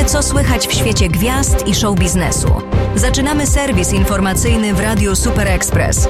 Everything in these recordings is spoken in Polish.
co słychać w świecie gwiazd i show biznesu. Zaczynamy serwis informacyjny w Radiu Super Express.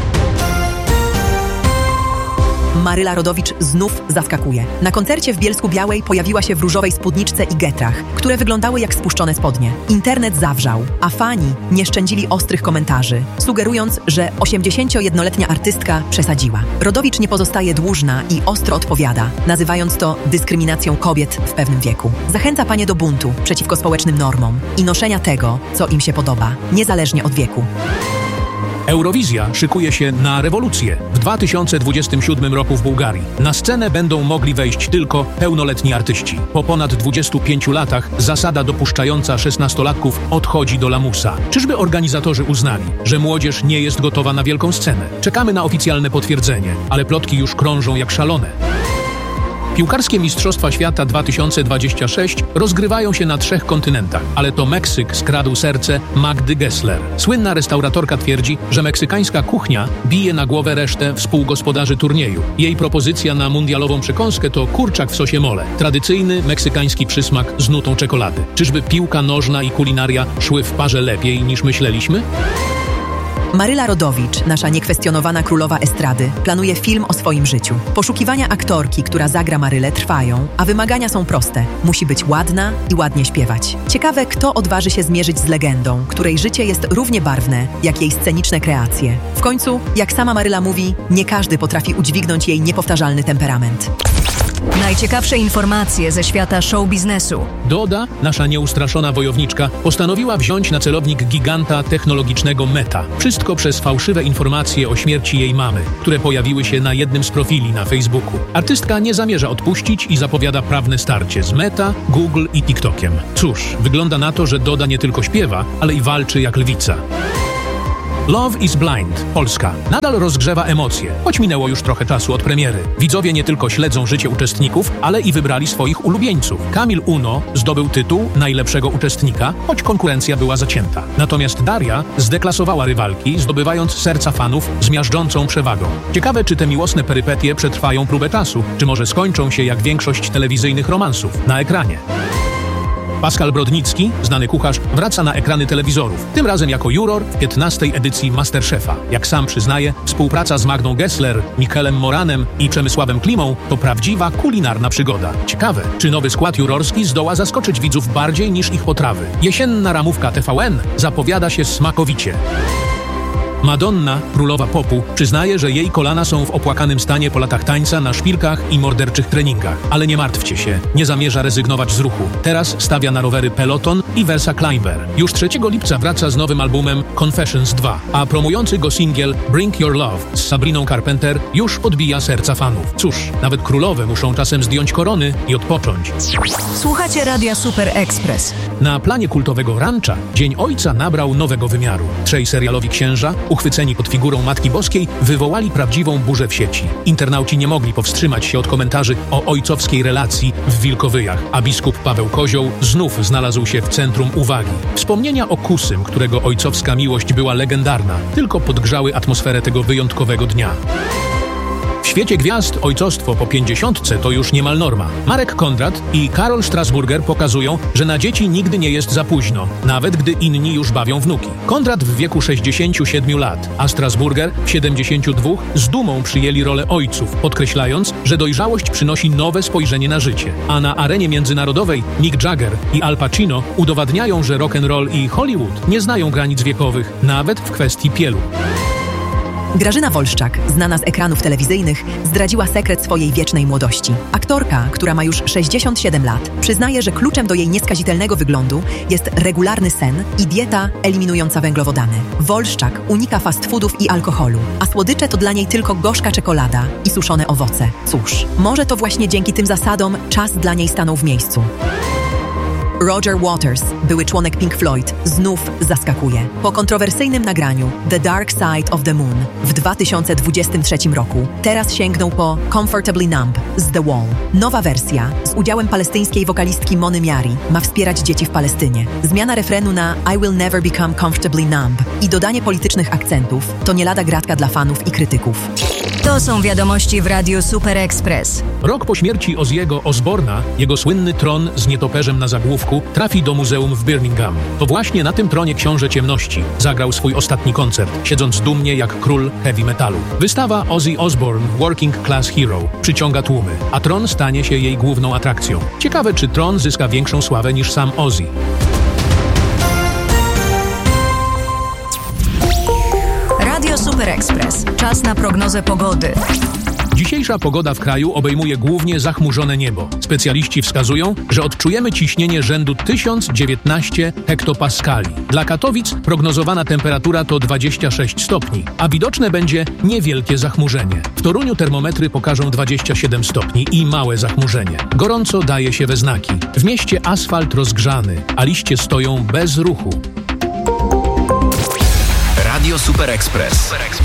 Maryla Rodowicz znów zaskakuje. Na koncercie w Bielsku-Białej pojawiła się w różowej spódniczce i getrach, które wyglądały jak spuszczone spodnie. Internet zawrzał, a fani nie szczędzili ostrych komentarzy, sugerując, że 81-letnia artystka przesadziła. Rodowicz nie pozostaje dłużna i ostro odpowiada, nazywając to dyskryminacją kobiet w pewnym wieku. Zachęca panie do buntu przeciwko społecznym normom i noszenia tego, co im się podoba, niezależnie od wieku. Eurowizja szykuje się na rewolucję. W 2027 roku w Bułgarii na scenę będą mogli wejść tylko pełnoletni artyści. Po ponad 25 latach zasada dopuszczająca 16-latków odchodzi do lamusa. Czyżby organizatorzy uznali, że młodzież nie jest gotowa na wielką scenę? Czekamy na oficjalne potwierdzenie, ale plotki już krążą jak szalone. Piłkarskie Mistrzostwa Świata 2026 rozgrywają się na 3 kontynentach, ale to Meksyk skradł serce Magdy Gessler. Słynna restauratorka twierdzi, że meksykańska kuchnia bije na głowę resztę współgospodarzy turnieju. Jej propozycja na mundialową przekąskę to kurczak w sosie mole, tradycyjny meksykański przysmak z nutą czekolady. Czyżby piłka nożna i kulinaria szły w parze lepiej niż myśleliśmy? Maryla Rodowicz, nasza niekwestionowana królowa estrady, planuje film o swoim życiu. Poszukiwania aktorki, która zagra Marylę, trwają, a wymagania są proste. Musi być ładna i ładnie śpiewać. Ciekawe, kto odważy się zmierzyć z legendą, której życie jest równie barwne, jak jej sceniczne kreacje. W końcu, jak sama Maryla mówi, nie każdy potrafi udźwignąć jej niepowtarzalny temperament. Najciekawsze informacje ze świata show biznesu. Doda, nasza nieustraszona wojowniczka, postanowiła wziąć na celownik giganta technologicznego Meta. Wszystko przez fałszywe informacje o śmierci jej mamy, które pojawiły się na jednym z profili na Facebooku. Artystka nie zamierza odpuścić i zapowiada prawne starcie z Meta, Google i TikTokiem. Cóż, wygląda na to, że Doda nie tylko śpiewa, ale i walczy jak lwica. Love is Blind, Polska, nadal rozgrzewa emocje, choć minęło już trochę czasu od premiery. Widzowie nie tylko śledzą życie uczestników, ale i wybrali swoich ulubieńców. Kamil Uno zdobył tytuł najlepszego uczestnika, choć konkurencja była zacięta. Natomiast Daria zdeklasowała rywalki, zdobywając serca fanów z miażdżącą przewagą. Ciekawe, czy te miłosne perypetie przetrwają próbę czasu, czy może skończą się jak większość telewizyjnych romansów, na ekranie. Pascal Brodnicki, znany kucharz, wraca na ekrany telewizorów, tym razem jako juror w 15. edycji MasterChefa. Jak sam przyznaje, współpraca z Magdą Gessler, Michelem Moranem i Przemysławem Klimą to prawdziwa kulinarna przygoda. Ciekawe, czy nowy skład jurorski zdoła zaskoczyć widzów bardziej niż ich potrawy. Jesienna ramówka TVN zapowiada się smakowicie. Madonna, królowa popu, przyznaje, że jej kolana są w opłakanym stanie po latach tańca na szpilkach i morderczych treningach. Ale nie martwcie się, nie zamierza rezygnować z ruchu. Teraz stawia na rowery Peloton i Versa Climber. Już 3 lipca wraca z nowym albumem Confessions 2, a promujący go singiel Bring Your Love z Sabriną Carpenter już odbija serca fanów. Cóż, nawet królowe muszą czasem zdjąć korony i odpocząć. Słuchacie Radia Super Express. Na planie kultowego Rancha Dzień Ojca nabrał nowego wymiaru. 3 serialowi księża, uchwyceni pod figurą Matki Boskiej, wywołali prawdziwą burzę w sieci. Internauci nie mogli powstrzymać się od komentarzy o ojcowskiej relacji w Wilkowyjach, a biskup Paweł Kozioł znów znalazł się w centrum uwagi. Wspomnienia o Kusym, którego ojcowska miłość była legendarna, tylko podgrzały atmosferę tego wyjątkowego dnia. W świecie gwiazd ojcostwo po 50 to już niemal norma. Marek Kondrat i Karol Strasburger pokazują, że na dzieci nigdy nie jest za późno, nawet gdy inni już bawią wnuki. Kondrat w wieku 67 lat, a Strasburger w 72 z dumą przyjęli rolę ojców, podkreślając, że dojrzałość przynosi nowe spojrzenie na życie. A na arenie międzynarodowej Mick Jagger i Al Pacino udowadniają, że rock'n'roll i Hollywood nie znają granic wiekowych, nawet w kwestii pielu. Grażyna Wolszczak, znana z ekranów telewizyjnych, zdradziła sekret swojej wiecznej młodości. Aktorka, która ma już 67 lat, przyznaje, że kluczem do jej nieskazitelnego wyglądu jest regularny sen i dieta eliminująca węglowodany. Wolszczak unika fast foodów i alkoholu, a słodycze to dla niej tylko gorzka czekolada i suszone owoce. Cóż, może to właśnie dzięki tym zasadom czas dla niej stanął w miejscu. Roger Waters, były członek Pink Floyd, znów zaskakuje. Po kontrowersyjnym nagraniu The Dark Side of the Moon w 2023 roku teraz sięgnął po Comfortably Numb z The Wall. Nowa wersja z udziałem palestyńskiej wokalistki Mony Miari ma wspierać dzieci w Palestynie. Zmiana refrenu na I will never become comfortably numb i dodanie politycznych akcentów to nie lada gratka dla fanów i krytyków. To są wiadomości w Radiu Super Express. Rok po śmierci Ozzy'ego Osbourna, jego słynny tron z nietoperzem na zagłówku trafi do muzeum w Birmingham. To właśnie na tym tronie książę ciemności zagrał swój ostatni koncert, siedząc dumnie jak król heavy metalu. Wystawa Ozzy Osbourne Working Class Hero przyciąga tłumy, a tron stanie się jej główną atrakcją. Ciekawe, czy tron zyska większą sławę niż sam Ozzy. Radio Super Express. Czas na prognozę pogody. Dzisiejsza pogoda w kraju obejmuje głównie zachmurzone niebo. Specjaliści wskazują, że odczujemy ciśnienie rzędu 1019 hektopaskali. Dla Katowic prognozowana temperatura to 26 stopni, a widoczne będzie niewielkie zachmurzenie. W Toruniu termometry pokażą 27 stopni i małe zachmurzenie. Gorąco daje się we znaki. W mieście asfalt rozgrzany, a liście stoją bez ruchu. Radio Super Express.